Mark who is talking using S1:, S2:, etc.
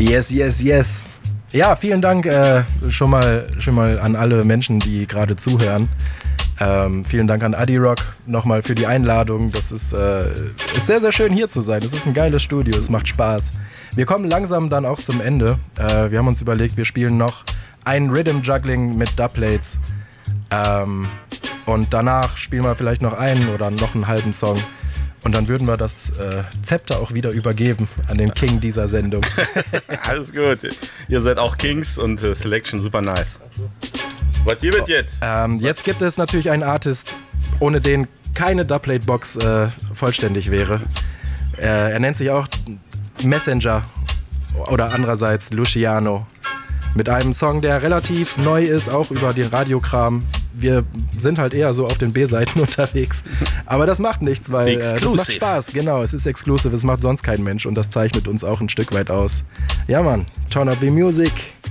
S1: Yes, yes, yes. Ja, vielen Dank schon mal an alle Menschen, die gerade zuhören. Vielen Dank an Adirock nochmal für die Einladung. Das ist sehr, sehr schön hier zu sein. Es ist ein geiles Studio, es macht Spaß. Wir kommen langsam dann auch zum Ende. Wir haben uns überlegt, wir spielen noch ein Rhythm Juggling mit Dubplates. Und danach spielen wir vielleicht noch einen oder noch einen halben Song. Und dann würden wir das Zepter auch wieder übergeben an den King dieser Sendung.
S2: Alles gut. Ihr seid auch Kings und Selection super nice. Was gibt es jetzt?
S1: Jetzt gibt es natürlich einen Artist, ohne den keine Dubplate-Box vollständig wäre. Er nennt sich auch Messenger oder andererseits Luciano. Mit einem Song, der relativ neu ist, auch über den Radiokram. Wir sind halt eher so auf den B-Seiten unterwegs. Aber das macht nichts, weil das macht Spaß. Genau, es ist exclusive, es macht sonst kein Mensch und das zeichnet uns auch ein Stück weit aus. Ja, Mann, turn up the music.